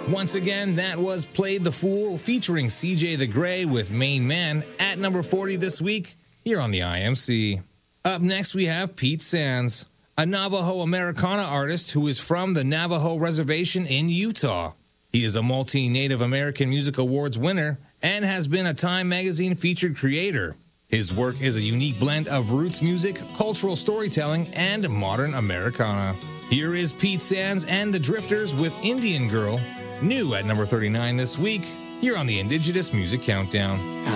Once again, that was Played the Fool featuring CJ the Gray with Main Man at number 40 this week here on the IMC. Up next, we have Pete Sands, a Navajo Americana artist who is from the Navajo Reservation in Utah. He is a multi-Native American Music Awards winner and has been a Time Magazine featured creator. His work is a unique blend of roots music, cultural storytelling, and modern Americana. Here is Pete Sands and the Drifters with Indian Girl, new at number 39 this week, here on the Indigenous Music Countdown.